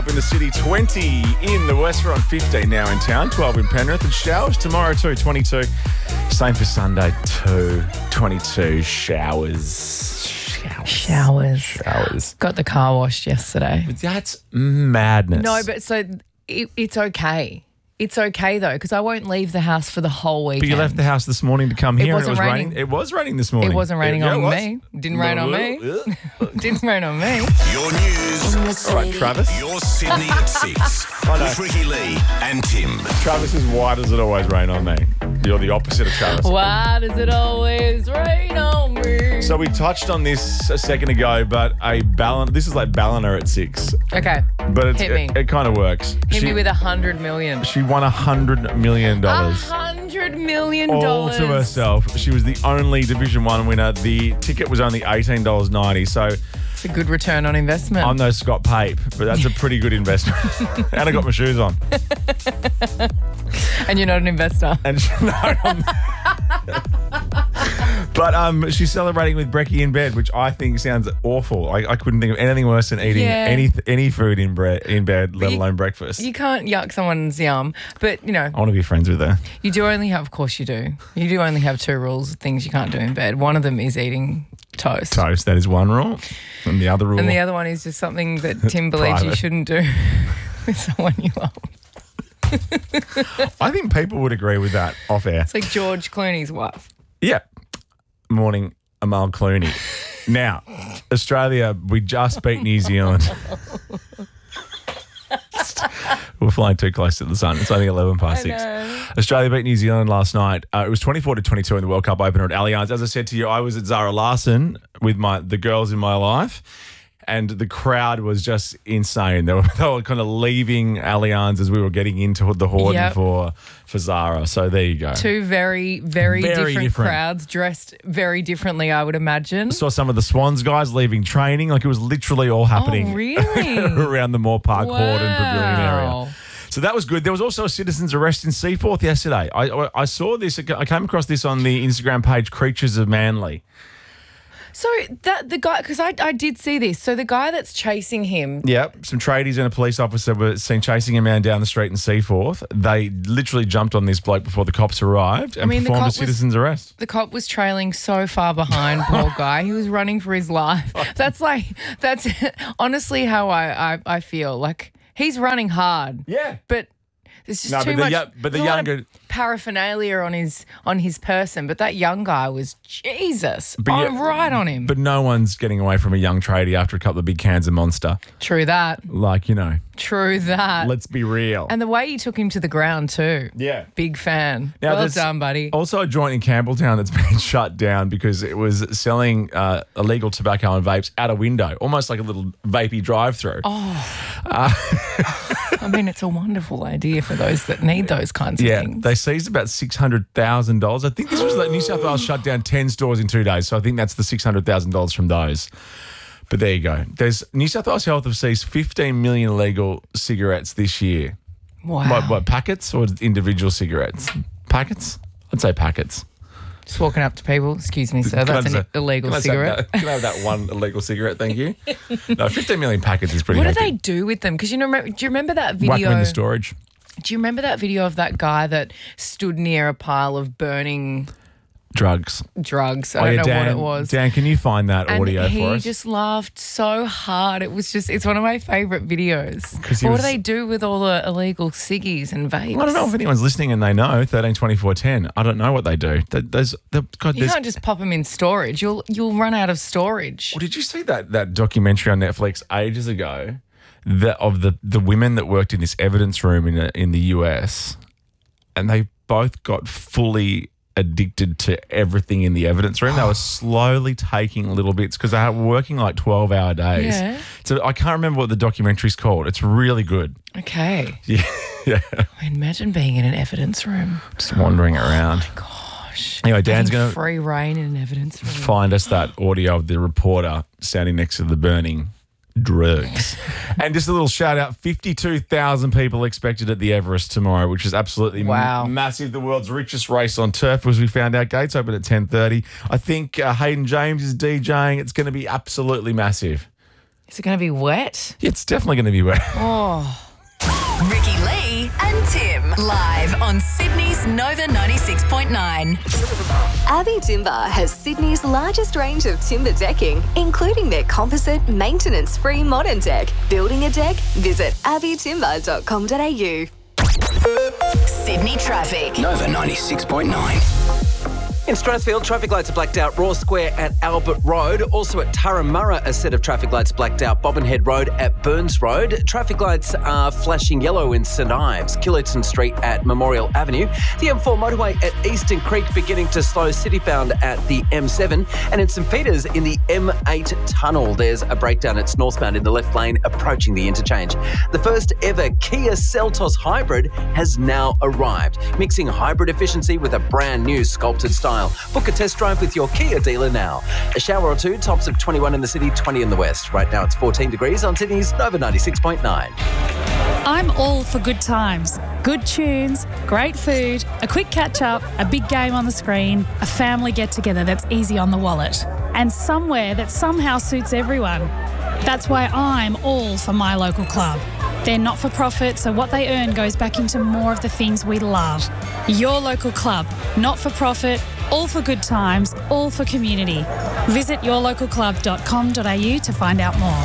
In the city, 20 in the west. We're on 15 now in town, 12 in Penrith. And showers tomorrow too, 22. Same for Sunday too, 22. Showers. Got the car washed yesterday. But that's madness. No, but so it's okay. It's okay though, because I won't leave the house for the whole weekend. But you left the house this morning to come here and it was raining. raining. It was raining this morning. It wasn't raining on was. me. Didn't rain on me. Didn't rain on me. Your news. All right, Travis. Your Sydney at 6. With Ricky Lee and Tim. Travis is why does it always rain on me? You're the opposite of Travis. Why does it always rain on me? So we touched on this a second ago, but this is like Ballina at 6. Okay. But Hit me. it kind of works. Hit me with $100 million. She won $100 million. $100 million. All to herself. She was the only Division 1 winner. The ticket was only $18.90. So It's a good return on investment. I'm no Scott Pape, but that's a pretty good investment. And I got my shoes on. And you're not an investor. And But she's celebrating with brekkie in bed, which I think sounds awful. I couldn't think of anything worse than eating any food in bed, let alone breakfast. You can't yuck someone's yum, but you know. I want to be friends with her. You do only have, of course you do. You do only have 2 rules of things you can't do in bed. One of them is eating toast. Toast, that is one rule. And the other rule. And the other one is just something that Tim believes you shouldn't do with someone you love. I think people would agree with that off air. It's like George Clooney's wife. Yeah. Morning, Amal Clooney. Now, Australia, we just beat New Zealand. We're flying too close to the sun. It's only 11 past 6. Australia beat New Zealand last night. It was 24-22 in the World Cup opener at Allianz. As I said to you, I was at Zara Larson with the girls in my life. And the crowd was just insane. They were kind of leaving Allianz as we were getting into the Horden for Zara. So there you go. 2 very, very different crowds dressed very differently, I would imagine. I saw some of the Swans guys leaving training. Like it was literally all happening around the Moore Park Horden Pavilion area. So that was good. There was also a citizen's arrest in Seaforth yesterday. I saw this. I came across this on the Instagram page Creatures of Manly. So the guy, because I did see this. So the guy that's chasing him. Yep. Some tradies and a police officer were seen chasing a man down the street in Seaforth. They literally jumped on this bloke before the cops arrived and performed a citizen's arrest. The cop was trailing so far behind, poor guy. He was running for his life. That's honestly how I feel. Like he's running hard. Yeah. But there's just too much. But the younger paraphernalia on his person, but that young guy was Jesus. Right on him. But no one's getting away from a young tradie after a couple of big cans of Monster. True that. True that. Let's be real. And the way he took him to the ground too. Yeah. Big fan. Now, well done, buddy. Also a joint in Campbelltown that's been shut down because it was selling illegal tobacco and vapes out a window, almost like a little vapey drive-through. I mean, it's a wonderful idea for those that need those kinds of things. Yeah, they seized about $600,000. I think this was New South Wales shut down 10 stores in 2 days, so I think that's the $600,000 from those. But there you go. New South Wales Health have seized 15 million illegal cigarettes this year. Wow. What, packets or individual cigarettes? Packets? I'd say packets. Just walking up to people, excuse me, sir, that's an illegal cigarette. Can I have that one illegal cigarette, thank you? No, 15 million packets is pretty What hectic. do they do with them? Because do you remember that video? Whack them in the storage. Do you remember that video of that guy that stood near a pile of burning drugs? I don't know what it was. Dan, can you find that audio for us? He just laughed so hard. It's one of my favourite videos. What do they do with all the illegal ciggies and vapes? I don't know if anyone's listening and they know 13 24 10. I don't know what they do. You can't just pop them in storage. You'll run out of storage. Well, did you see that documentary on Netflix ages ago of the women that worked in this evidence room in the US, and they both got fully addicted to everything in the evidence room. They were slowly taking little bits because they were working like 12-hour days. Yeah. So I can't remember what the documentary's called. It's really good. Okay. Yeah. Imagine being in an evidence room. Just wandering around. Oh my gosh. Anyway, Dan's going to free reign in an evidence room. find us that audio of the reporter standing next to the burning drugs. And just a little shout out, 52,000 people expected at the Everest tomorrow, which is absolutely massive. The world's richest race on turf, as we found out. Gates open at 10:30. I think Hayden James is DJing. It's going to be absolutely massive. Is it going to be wet? It's definitely going to be wet. Oh. Ricky Lee and Tim live on Sydney's Nova 96.9. Abbey Timber has Sydney's largest range of timber decking, including their composite, maintenance-free modern deck. Building a deck? Visit abbeytimber.com.au. Sydney traffic. Nova 96.9. In Strathfield, traffic lights are blacked out. Raw Square at Albert Road. Also at Turramurra, a set of traffic lights blacked out. Bobbinhead Road at Burns Road. Traffic lights are flashing yellow in St Ives. Killington Street at Memorial Avenue. The M4 motorway at Eastern Creek beginning to slow citybound at the M7. And in St Peters in the M8 tunnel, there's a breakdown. It's northbound in the left lane approaching the interchange. The first ever Kia Seltos hybrid has now arrived, mixing hybrid efficiency with a brand new sculpted style. Book a test drive with your Kia dealer now. A shower or two, tops of 21 in the city, 20 in the west. Right now it's 14 degrees on Sydney's Nova 96.9. I'm all for good times, good tunes, great food, a quick catch up, a big game on the screen, a family get together that's easy on the wallet, and somewhere that somehow suits everyone. That's why I'm all for my local club. They're not for profit, so what they earn goes back into more of the things we love. Your local club, not for profit, all for good times, all for community. Visit yourlocalclub.com.au to find out more.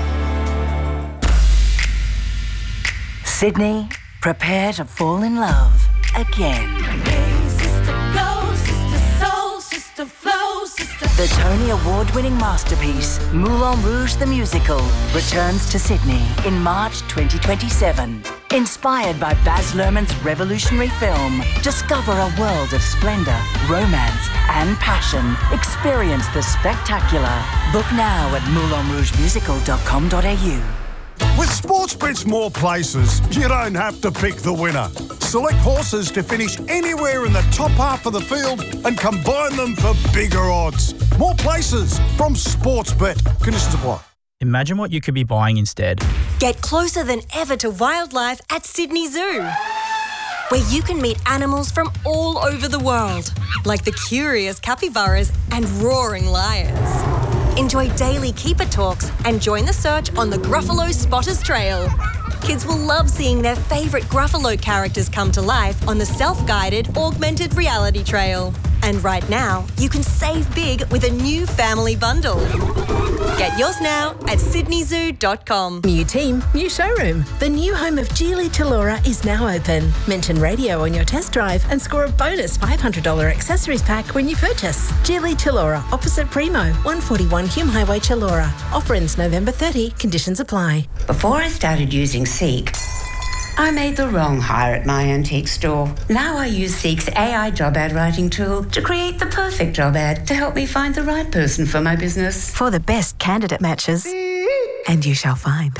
Sydney, prepare to fall in love again. Hey, sister, go, sister, soul, sister, flow, sister. The Tony Award-winning masterpiece, Moulin Rouge the Musical, returns to Sydney in March 2027. Inspired by Baz Luhrmann's revolutionary film, discover a world of splendour, romance and passion. Experience the spectacular. Book now at moulinrougemusical.com.au. With Sportsbet's more places, you don't have to pick the winner. Select horses to finish anywhere in the top half of the field and combine them for bigger odds. More places from Sportsbet. Conditions apply. Imagine what you could be buying instead. Get closer than ever to wildlife at Sydney Zoo, where you can meet animals from all over the world, like the curious capybaras and roaring lions. Enjoy daily keeper talks and join the search on the Gruffalo Spotters Trail. Kids will love seeing their favourite Gruffalo characters come to life on the self-guided augmented reality trail. And right now, you can save big with a new family bundle. Get yours now at sydneyzoo.com. New team, new showroom. The new home of Geely Tellura is now open. Mention radio on your test drive and score a bonus $500 accessories pack when you purchase. Geely Tellura, opposite Primo, 141 Hume Highway, Tellura. Offer ends November 30. Conditions apply. Before I started using Seek, I made the wrong hire at my antique store. Now I use Seek's AI job ad writing tool to create the perfect job ad to help me find the right person for my business. For the best candidate matches, and you shall find.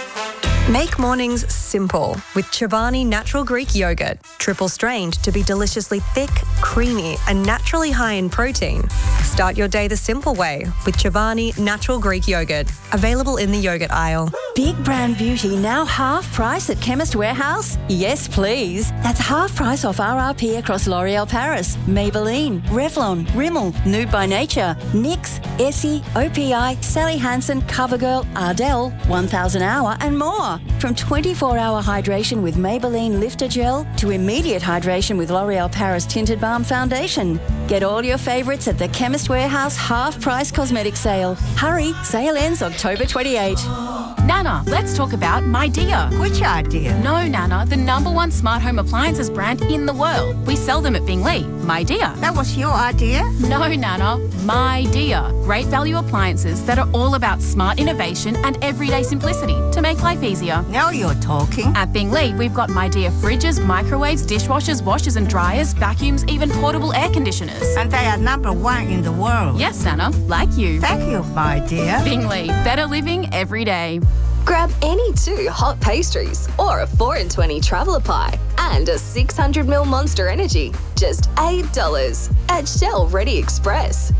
Make mornings simple with Chobani Natural Greek Yogurt. Triple strained to be deliciously thick, creamy, and naturally high in protein. Start your day the simple way with Chobani Natural Greek Yogurt. Available in the yogurt aisle. Big brand beauty now half price at Chemist Warehouse? Yes, please. That's half price off RRP across L'Oreal Paris, Maybelline, Revlon, Rimmel, Nude by Nature, NYX, Essie, OPI, Sally Hansen, CoverGirl, Ardell, 1000 Hour and more. From 24-hour hydration with Maybelline Lifter Gel to immediate hydration with L'Oreal Paris Tinted Balm Foundation. Get all your favourites at the Chemist Warehouse half-price cosmetic sale. Hurry, sale ends October 28. Nana, let's talk about MyDear. Which idea? No, Nana, the #1 smart home appliances brand in the world. We sell them at Bingley. MyDear. That was your idea? No, Nana, MyDear. Great value appliances that are all about smart innovation and everyday simplicity to make life easier. Now you're talking. At Bingley, we've got MyDear fridges, microwaves, dishwashers, washers and dryers, vacuums, even portable air conditioners. And they are #1 in the world. Yes, Nana, like you. Thank you, my dear. Bingley, better living every day. Grab any 2 hot pastries or a 4 in 20 traveller pie and a 600ml Monster Energy. Just $8 at Shell Ready Express.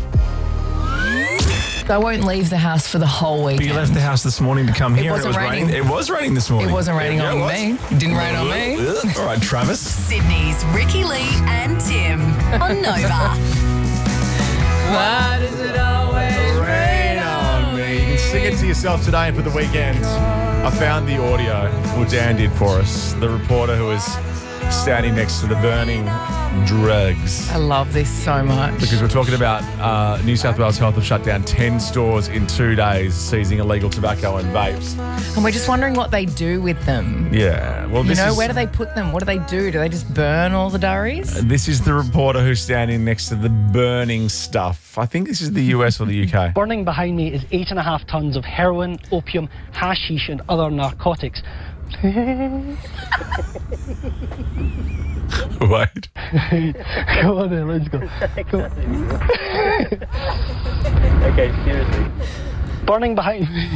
I won't leave the house for the whole weekend. But you left the house this morning to come here. It wasn't raining. It was raining this morning. It wasn't raining on me. It didn't rain on me. All right, Travis. Sydney's Ricky Lee and Tim on Nova. Why does it always rain on me? You can Sing it to yourself today and for the weekend. I found the audio. Well, Dan did for us. The reporter who was standing next to the burning drugs. I love this so much. Because we're talking about New South Wales Health have shut down 10 stores in 2 days, seizing illegal tobacco and vapes. And we're just wondering what they do with them. Yeah. Well, where do they put them? What do they do? Do they just burn all the durries? This is the reporter who's standing next to the burning stuff. I think this is the US or the UK. Burning behind me is 8.5 tons of heroin, opium, hashish and other narcotics. Wait. Come on then, let's go. Come on. Okay, seriously. Burning behind me.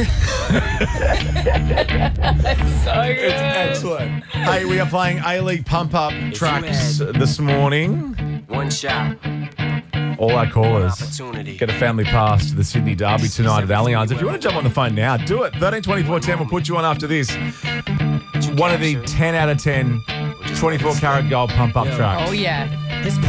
It's so good. It's excellent. Hey, we are playing A-League pump-up tracks this morning. One shot. All our callers get a family pass to the Sydney Derby tonight at Allianz. If you want to jump on the phone now, do it. 13 24 10 will put you on after this. One of the 10 out of 10 24 karat gold pump-up tracks. Oh, yeah.